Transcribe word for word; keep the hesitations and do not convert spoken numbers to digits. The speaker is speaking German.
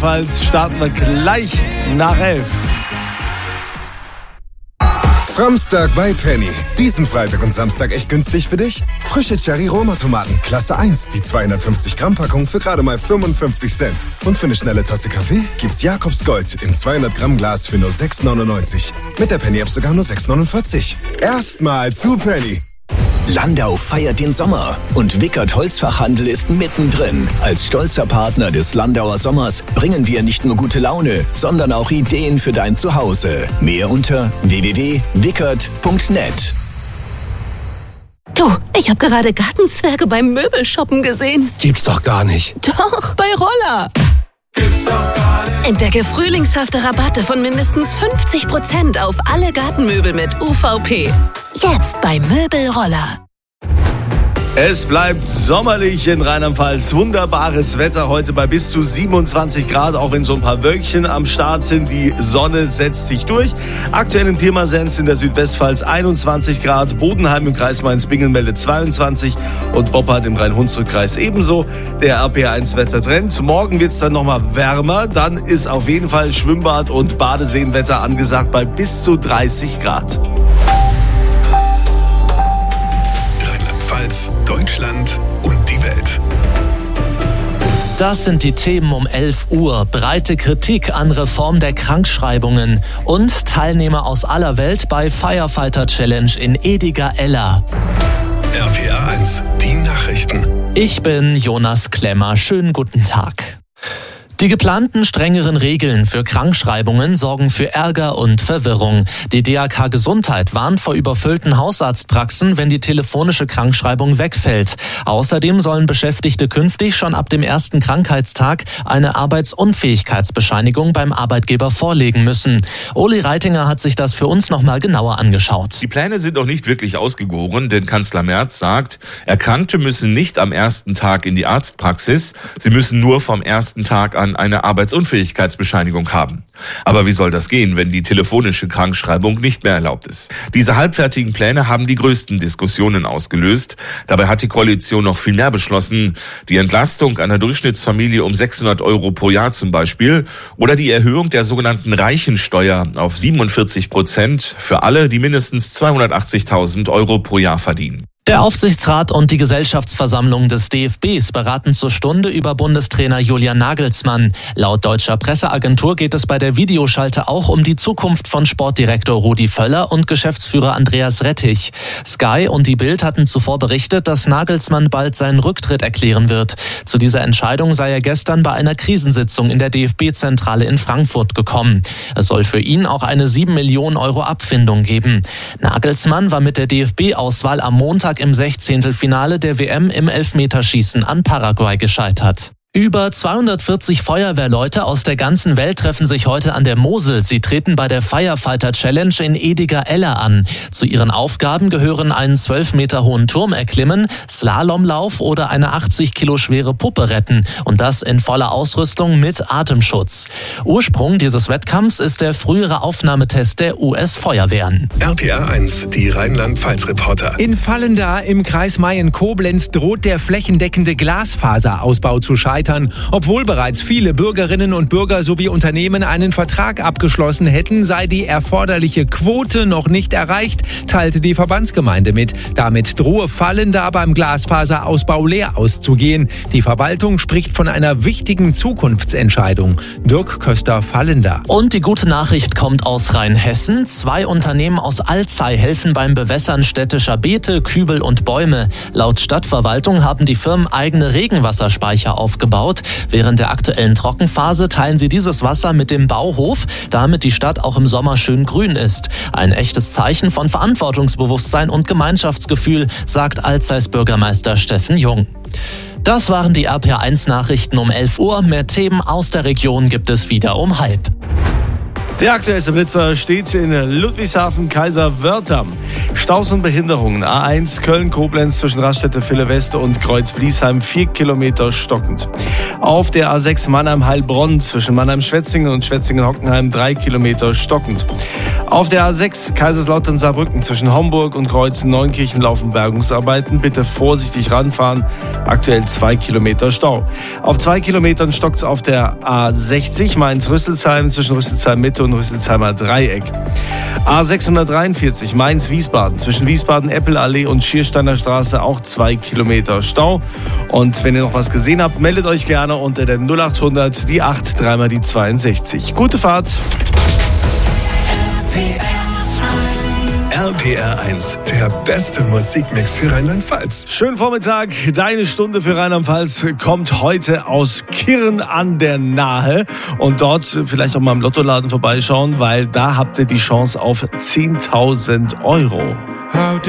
Rheinland-Pfalz starten wir gleich nach elf. Framstag bei Penny. Diesen Freitag und Samstag echt günstig für dich? Frische Cherry-Roma-Tomaten, Klasse eins, die zweihundertfünfzig Gramm Packung für gerade mal fünfundfünfzig Cent. Und für eine schnelle Tasse Kaffee gibt's Jakobs Gold im zweihundert Gramm Glas für nur sechs neunundneunzig. Mit der Penny-App sogar nur sechs neunundvierzig. Erstmal zu Penny. Landau feiert den Sommer und Wickert Holzfachhandel ist mittendrin. Als stolzer Partner des Landauer Sommers bringen wir nicht nur gute Laune, sondern auch Ideen für dein Zuhause. Mehr unter w w w punkt wickert punkt net. Du, ich habe gerade Gartenzwerge beim Möbelshoppen gesehen. Gibt's doch gar nicht. Doch, bei Roller. Gibt's doch gar nicht. Entdecke frühlingshafte Rabatte von mindestens fünfzig Prozent auf alle Gartenmöbel mit U V P. Jetzt bei Möbelroller. Es bleibt sommerlich in Rheinland-Pfalz. Wunderbares Wetter heute bei bis zu siebenundzwanzig Grad, auch wenn so ein paar Wölkchen am Start sind. Die Sonne setzt sich durch. Aktuell in Pirmasens in der Südwestpfalz einundzwanzig Grad, Bodenheim im Kreis Mainz-Bingen meldet zweiundzwanzig und Boppard im Rhein-Hunsrück-Kreis ebenso. Der R P eins Wettertrend. Morgen wird's dann nochmal wärmer. Dann ist auf jeden Fall Schwimmbad- und Badeseenwetter angesagt bei bis zu dreißig Grad. Deutschland und die Welt. Das sind die Themen um elf Uhr. Breite Kritik an Reform der Krankschreibungen und Teilnehmer aus aller Welt bei Firefighter Challenge in Ediger-Ella. R P R eins, die Nachrichten. Ich bin Jonas Klemmer. Schönen guten Tag. Die geplanten strengeren Regeln für Krankschreibungen sorgen für Ärger und Verwirrung. Die D A K Gesundheit warnt vor überfüllten Hausarztpraxen, wenn die telefonische Krankschreibung wegfällt. Außerdem sollen Beschäftigte künftig schon ab dem ersten Krankheitstag eine Arbeitsunfähigkeitsbescheinigung beim Arbeitgeber vorlegen müssen. Uli Reitinger hat sich das für uns nochmal genauer angeschaut. Die Pläne sind noch nicht wirklich ausgegoren, denn Kanzler Merz sagt, Erkrankte müssen nicht am ersten Tag in die Arztpraxis, sie müssen nur vom ersten Tag an eine Arbeitsunfähigkeitsbescheinigung haben. Aber wie soll das gehen, wenn die telefonische Krankschreibung nicht mehr erlaubt ist? Diese halbfertigen Pläne haben die größten Diskussionen ausgelöst. Dabei hat die Koalition noch viel mehr beschlossen. Die Entlastung einer Durchschnittsfamilie um sechshundert Euro pro Jahr zum Beispiel oder die Erhöhung der sogenannten Reichensteuer auf siebenundvierzig Prozent für alle, die mindestens zweihundertachtzigtausend Euro pro Jahr verdienen. Der Aufsichtsrat und die Gesellschaftsversammlung des D F Bs beraten zur Stunde über Bundestrainer Julian Nagelsmann. Laut deutscher Presseagentur geht es bei der Videoschalte auch um die Zukunft von Sportdirektor Rudi Völler und Geschäftsführer Andreas Rettich. Sky und die Bild hatten zuvor berichtet, dass Nagelsmann bald seinen Rücktritt erklären wird. Zu dieser Entscheidung sei er gestern bei einer Krisensitzung in der D F B-Zentrale in Frankfurt gekommen. Es soll für ihn auch eine sieben Millionen Euro Abfindung geben. Nagelsmann war mit der D F B-Auswahl am Montag im Sechzehntelfinale der W M im Elfmeterschießen an Paraguay gescheitert. Über zweihundertvierzig Feuerwehrleute aus der ganzen Welt treffen sich heute an der Mosel. Sie treten bei der Firefighter Challenge in Ediger-Ella an. Zu ihren Aufgaben gehören einen zwölf Meter hohen Turm erklimmen, Slalomlauf oder eine achtzig Kilo schwere Puppe retten. Und das in voller Ausrüstung mit Atemschutz. Ursprung dieses Wettkampfs ist der frühere Aufnahmetest der U S-Feuerwehren. R P R eins, die Rheinland-Pfalz-Reporter. In Vallendar im Kreis Mayen-Koblenz droht der flächendeckende Glasfaserausbau zu scheitern. Obwohl bereits viele Bürgerinnen und Bürger sowie Unternehmen einen Vertrag abgeschlossen hätten, sei die erforderliche Quote noch nicht erreicht, teilte die Verbandsgemeinde mit. Damit drohe Vallendar beim Glasfaserausbau leer auszugehen. Die Verwaltung spricht von einer wichtigen Zukunftsentscheidung. Dirk Köster-Vallendar. Und die gute Nachricht kommt aus Rheinhessen. Zwei Unternehmen aus Alzey helfen beim Bewässern städtischer Beete, Kübel und Bäume. Laut Stadtverwaltung haben die Firmen eigene Regenwasserspeicher aufgebaut. Während der aktuellen Trockenphase teilen sie dieses Wasser mit dem Bauhof, damit die Stadt auch im Sommer schön grün ist. Ein echtes Zeichen von Verantwortungsbewusstsein und Gemeinschaftsgefühl, sagt Alzeys Bürgermeister Steffen Jung. Das waren die R P R eins Nachrichten um elf Uhr. Mehr Themen aus der Region gibt es wieder um halb. Der aktuellste Blitzer steht in Ludwigshafen, Kaiserwörther. Staus und Behinderungen. A eins Köln-Koblenz zwischen Raststätte Villeweste und Kreuz-Bliesheim, vier Kilometer stockend. Auf der A sechs Mannheim-Heilbronn zwischen Mannheim-Schwetzingen und Schwetzingen-Hockenheim, drei Kilometer stockend. Auf der A sechs Kaiserslautern-Saarbrücken zwischen Homburg und Kreuzen-Neunkirchen laufen Bergungsarbeiten. Bitte vorsichtig ranfahren. Aktuell zwei Kilometer Stau. Auf zwei Kilometern stockt's auf der A sechzig Mainz-Rüsselsheim zwischen Rüsselsheim-Mitte und Rüsselsheimer Dreieck. A sechshundertdreiundvierzig Mainz-Wiesbaden zwischen Wiesbaden-Eppelallee und Schiersteiner Straße, auch zwei Kilometer Stau. Und wenn ihr noch was gesehen habt, meldet euch gerne unter der null achthundert, die acht, dreimal die zweiundsechzig. Gute Fahrt! R P R eins, der beste Musikmix für Rheinland-Pfalz. Schönen Vormittag, deine Stunde für Rheinland-Pfalz kommt heute aus Kirn an der Nahe. Und dort vielleicht auch mal im Lottoladen vorbeischauen, weil da habt ihr die Chance auf zehntausend Euro.